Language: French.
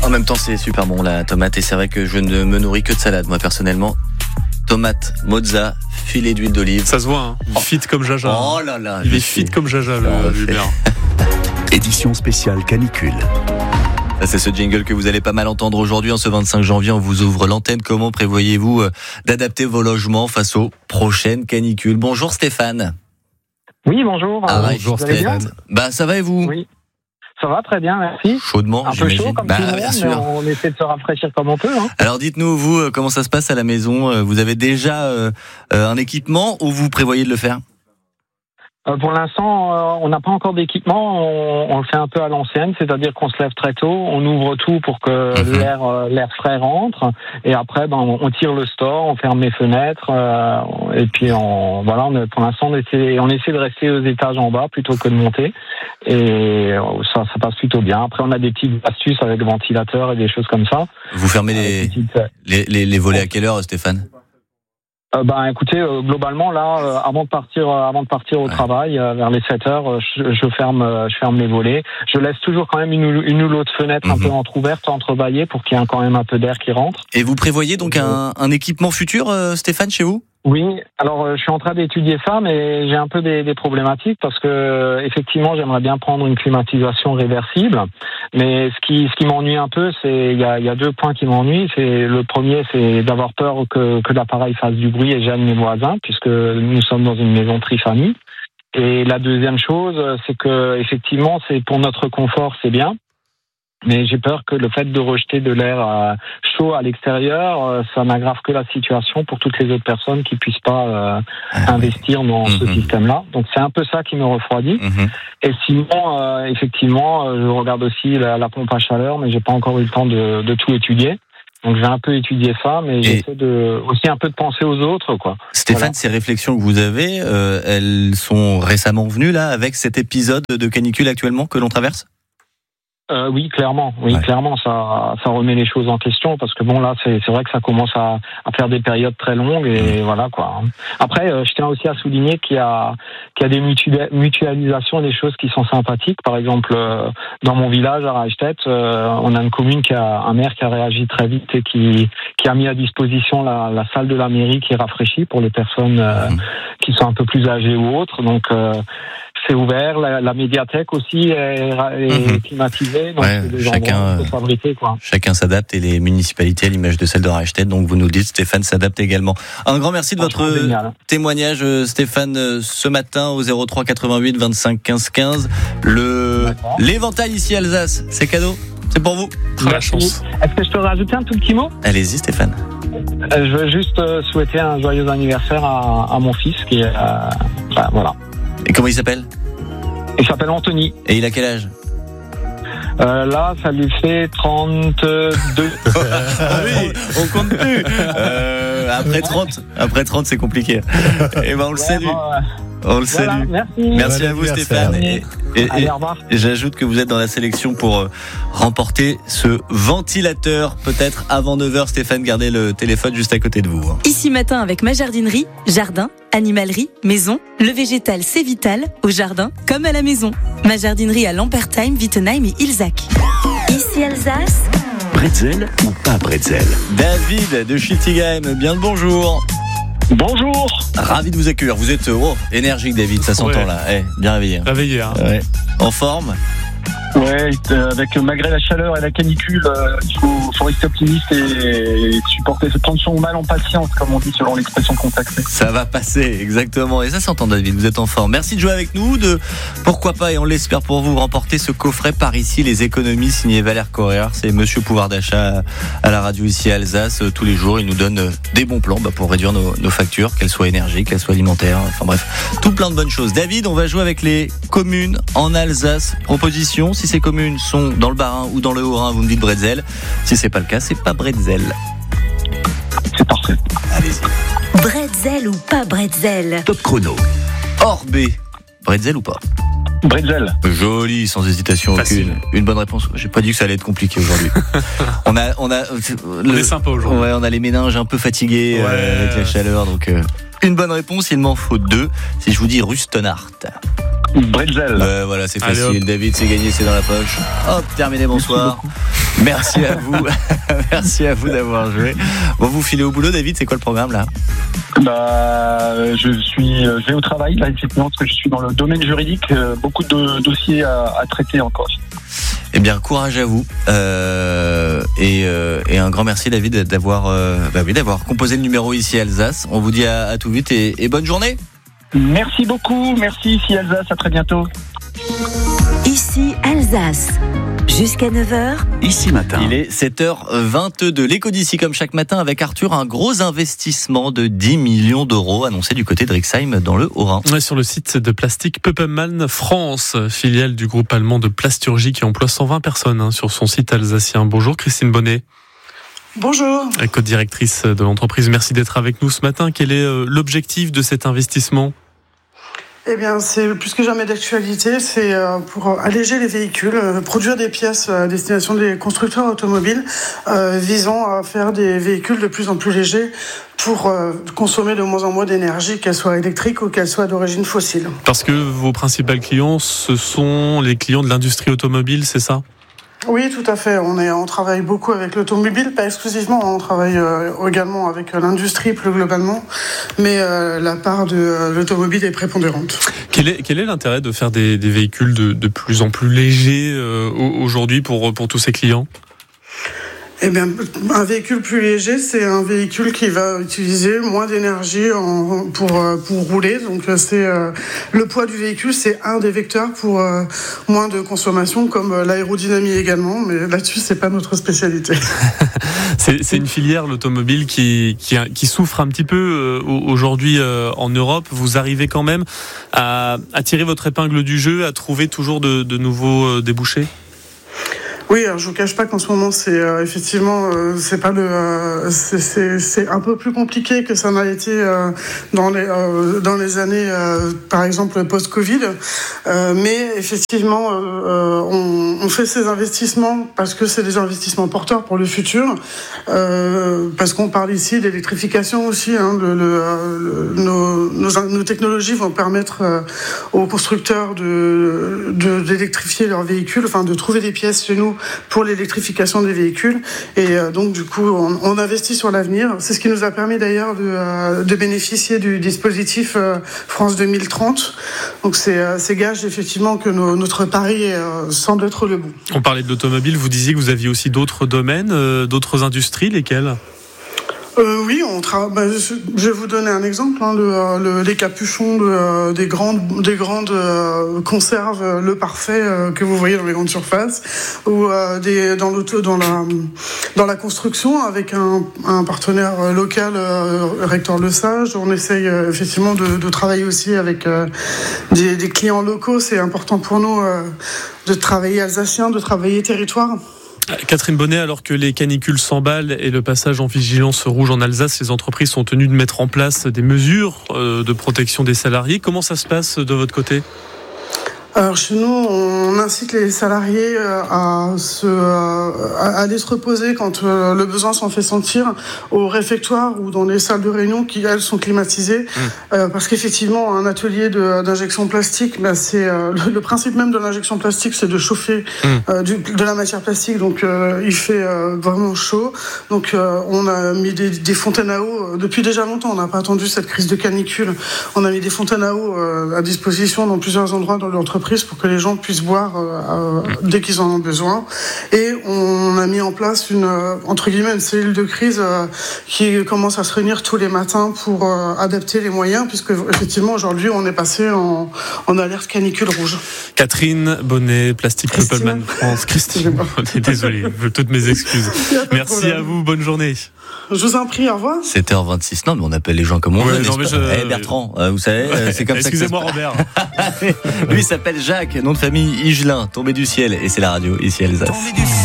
En même temps, c'est super bon la tomate et c'est vrai que je ne me nourris que de salade, moi personnellement. Tomate, mozza, filet d'huile d'olive. Ça se voit, hein. Il fit comme Jaja. Oh là là. Il est fit comme Jaja, le Hubert. Édition spéciale canicule. Ça, c'est ce jingle que vous allez pas mal entendre aujourd'hui. En ce 25 janvier, on vous ouvre l'antenne. Comment prévoyez-vous d'adapter vos logements face aux prochaines canicules? Bonjour Stéphane. Oui, bonjour. Bonjour Stéphane. Ça va et vous? Oui. Ça va très bien, merci. Chaudement, un peu j'imagine. chaud comme tout le monde, bien sûr. mais on essaie de se rafraîchir comme on peut. Hein. Alors dites-nous, vous, comment ça se passe à la maison? Vous avez déjà un équipement ou vous prévoyez de le faire? Pour l'instant, on n'a pas encore d'équipement. On le fait un peu à l'ancienne, c'est-à-dire qu'on se lève très tôt, on ouvre tout pour que l'air frais rentre, et après, on tire le store, on ferme les fenêtres, et puis pour l'instant, on essaie de rester aux étages en bas plutôt que de monter, et ça passe plutôt bien. Après, on a des petites astuces avec ventilateurs et des choses comme ça. Vous fermez les volets à quelle heure, Stéphane? Écoutez, globalement là, avant de partir au travail, vers les 7 heures, je ferme les volets. Je laisse toujours quand même une ou l'autre fenêtre un peu entrouverte, entrebâillée, pour qu'il y ait quand même un peu d'air qui rentre. Et vous prévoyez donc un équipement futur, Stéphane, chez vous? Oui, alors je suis en train d'étudier ça, mais j'ai un peu des problématiques parce que effectivement j'aimerais bien prendre une climatisation réversible, mais ce qui m'ennuie un peu, c'est il y a 2 points qui m'ennuient. C'est le premier, c'est d'avoir peur que l'appareil fasse du bruit et gêne mes voisins, puisque nous sommes dans une maison trifamille. Et la deuxième chose, c'est que effectivement c'est pour notre confort, c'est bien. Mais j'ai peur que le fait de rejeter de l'air chaud à l'extérieur, ça n'aggrave que la situation pour toutes les autres personnes qui puissent pas investir dans ce système-là. Donc c'est un peu ça qui me refroidit. Et sinon, effectivement, je regarde aussi la pompe à chaleur, mais j'ai pas encore eu le temps de tout étudier. Donc j'ai un peu étudié ça, mais j'essaie aussi un peu de penser aux autres, quoi. Stéphane, voilà. Ces réflexions que vous avez, elles sont récemment venues là avec cet épisode de canicule actuellement que l'on traverse? Oui, clairement. Clairement, ça remet les choses en question parce que là, c'est vrai que ça commence à faire des périodes très longues et voilà quoi. Après, je tiens aussi à souligner qu'il y a des mutualisations, des choses qui sont sympathiques. Par exemple, dans mon village à Reichstedt, on a une commune qui a un maire qui a réagi très vite et qui a mis à disposition la salle de la mairie qui est rafraîchie pour les personnes qui sont un peu plus âgées ou autres. Donc c'est ouvert, la médiathèque aussi est climatisée, donc c'est des endroits pour s'abriter, quoi. Chacun s'adapte et les municipalités, à l'image de celle de Reichstedt, donc vous nous dites, Stéphane s'adapte également. Un grand merci de votre témoignage, Stéphane, ce matin au 03 88 25 15 15. L'éventail ici Alsace, c'est cadeau, c'est pour vous. La chance. Est-ce que je peux rajouter un tout petit mot? Allez-y, Stéphane. Je veux juste souhaiter un joyeux anniversaire à mon fils qui est voilà. Et comment il s'appelle? Il s'appelle Anthony. Et il a quel âge? Là, ça lui fait 32. Oui, on compte plus. Après 30, c'est compliqué. Et on le salue. On le salue. Merci à vous, Stéphane. Allez, au revoir. Et j'ajoute que vous êtes dans la sélection pour remporter ce ventilateur. Peut-être avant 9h, Stéphane, gardez le téléphone juste à côté de vous. Ici matin avec ma jardinerie, jardin, animalerie, maison, le végétal c'est vital, au jardin comme à la maison. Ma jardinerie à Lampertheim, Wittenheim et Ilzac. Ici Alsace. Bretzel ou pas bretzel? David de Schiltigheim, bien le bonjour. Bonjour. Ravi de vous accueillir. Vous êtes énergique, David, ça s'entend là. Bien réveillé. Réveillé, hein. Ouais. En forme? Ouais, malgré la chaleur et la canicule, il faut rester optimiste et supporter, se prendre son mal en patience, comme on dit selon l'expression consacrée. Ça va passer, exactement. Et ça s'entend, David, vous êtes en forme. Merci de jouer avec nous, pourquoi pas, et on l'espère pour vous, remporter ce coffret par ici, les économies, signé Valère Correa. C'est Monsieur Pouvoir d'achat à la radio ici à Alsace. Tous les jours, il nous donne des bons plans pour réduire nos factures, qu'elles soient énergiques, qu'elles soient alimentaires, enfin bref, tout plein de bonnes choses. David, on va jouer avec les communes en Alsace. Proposition, si ces communes sont dans le Bas-Rhin ou dans le Haut-Rhin, vous me dites Bretzel. Si c'est pas le cas, c'est pas Bretzel. C'est parfait. Allez-y. Bretzel ou pas bretzel? Top chrono. Hors B. Bretzel ou pas? Bretzel. Joli, sans hésitation Facile. aucune. Une bonne réponse. J'ai pas dit que ça allait être compliqué aujourd'hui. on est sympa aujourd'hui. Ouais, on a les méninges un peu fatigués avec la chaleur, donc une bonne réponse. Il m'en faut 2. Si je vous dis Rustenart. Bretzel. Voilà, c'est Allez, facile. David, c'est gagné, c'est dans la poche. Hop, terminé, bonsoir. Merci à vous. Merci à vous d'avoir joué. Bon, vous filez au boulot, David, c'est quoi le programme là ? Je vais au travail, là, effectivement, parce que je suis dans le domaine juridique. Beaucoup de dossiers à traiter encore. Eh bien, courage à vous. Et un grand merci, David, d'avoir composé le numéro ici à Alsace. On vous dit à tout vite et bonne journée. Merci beaucoup. Merci, ici Alsace. À très bientôt. Ici Alsace. Jusqu'à 9h. Ici matin. Il est 7h22. L'écho d'ici, comme chaque matin, avec Arthur, un gros investissement de 10 millions d'euros annoncé du côté de Rixheim dans le Haut-Rhin. Ouais, sur le site de Plastique Puppenmann France, filiale du groupe allemand de Plasturgie qui emploie 120 personnes sur son site alsacien. Bonjour Christine Bonnet. Bonjour. Co-directrice de l'entreprise, merci d'être avec nous ce matin. Quel est l'objectif de cet investissement ? Eh bien, c'est plus que jamais d'actualité. C'est pour alléger les véhicules, produire des pièces à destination des constructeurs automobiles, visant à faire des véhicules de plus en plus légers pour consommer de moins en moins d'énergie, qu'elle soit électrique ou qu'elle soit d'origine fossile. Parce que vos principaux clients, ce sont les clients de l'industrie automobile, c'est ça ? Oui, tout à fait. On travaille beaucoup avec l'automobile, pas exclusivement. On travaille également avec l'industrie plus globalement, mais la part de l'automobile est prépondérante. Quel est l'intérêt de faire des véhicules de plus en plus légers aujourd'hui pour tous ces clients ? Eh bien, un véhicule plus léger, c'est un véhicule qui va utiliser moins d'énergie pour rouler. Donc, c'est le poids du véhicule, c'est un des vecteurs pour moins de consommation, comme l'aérodynamie également. Mais là-dessus, c'est pas notre spécialité. C'est une filière, l'automobile, qui souffre un petit peu aujourd'hui en Europe. Vous arrivez quand même à tirer votre épingle du jeu, à trouver toujours de nouveaux débouchés ? Oui, alors je vous cache pas qu'en ce moment c'est effectivement c'est c'est un peu plus compliqué que ça n'a été dans les années par exemple post-Covid, mais effectivement on fait ces investissements parce que c'est des investissements porteurs pour le futur, parce qu'on parle ici d'électrification aussi. Nos technologies vont permettre aux constructeurs d'électrifier leurs véhicules, enfin de trouver des pièces chez nous pour l'électrification des véhicules, et donc du coup on investit sur l'avenir. C'est ce qui nous a permis d'ailleurs de bénéficier du dispositif France 2030. Donc c'est gage effectivement que notre pari semble être le bon. On parlait de l'automobile, vous disiez que vous aviez aussi d'autres domaines, d'autres industries, lesquelles ? Oui, je vais vous donner un exemple. Les capuchons des grandes conserves Le Parfait que vous voyez dans les grandes surfaces, ou dans la construction avec un partenaire local, Rector Le Sage. On essaye effectivement de travailler aussi avec des clients locaux. C'est important pour nous de travailler alsacien, de travailler territoire. Catherine Bonnet, alors que les canicules s'emballent et le passage en vigilance rouge en Alsace, les entreprises sont tenues de mettre en place des mesures de protection des salariés. Comment ça se passe de votre côté ? Alors chez nous, on incite les salariés à aller se reposer quand le besoin s'en fait sentir au réfectoire ou dans les salles de réunion qui, elles, sont climatisées. Parce qu'effectivement, un atelier d'injection plastique, c'est le principe même de l'injection plastique, c'est de chauffer de la matière plastique. Donc il fait vraiment chaud. Donc on a mis des fontaines à eau depuis déjà longtemps. On n'a pas attendu cette crise de canicule. On a mis des fontaines à eau à disposition dans plusieurs endroits dans l'entreprise pour que les gens puissent boire dès qu'ils en ont besoin. Et on a mis en place une cellule de crise qui commence à se réunir tous les matins pour adapter les moyens, puisque effectivement aujourd'hui on est passé en alerte canicule rouge. Catherine Bonnet, Plastique Puppenmann France. Christine Bonnet, désolé, toutes mes excuses. Merci à vous, bonne journée. Je vous en prie, au revoir. 7h26, non mais on appelle les gens comme on veut. Bertrand, vous savez, c'est comme ça que ça se passe. Excusez-moi Robert. Lui il s'appelle Jacques, nom de famille Higelin, tombé du ciel, et c'est la radio ici Alsace.